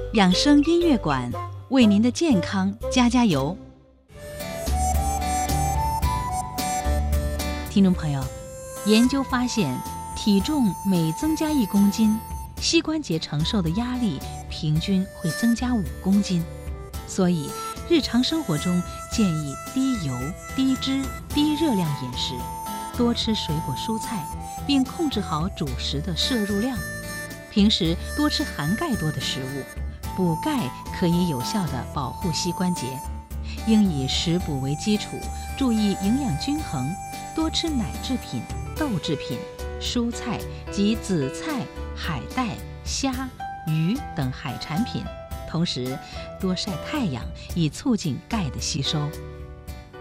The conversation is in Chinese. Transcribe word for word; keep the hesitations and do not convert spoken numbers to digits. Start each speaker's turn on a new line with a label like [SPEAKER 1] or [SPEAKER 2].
[SPEAKER 1] 养生音乐馆为您的健康加加油。听众朋友，研究发现，体重每增加一公斤，膝关节承受的压力平均会增加五公斤。所以，日常生活中建议低油、低脂、低热量饮食，多吃水果蔬菜，并控制好主食的摄入量。平时多吃含钙多的食物，补钙可以有效地保护膝关节。应以食补为基础，注意营养均衡，多吃奶制品、豆制品、蔬菜及紫菜、海带、虾、鱼等海产品，同时多晒太阳，以促进钙的吸收。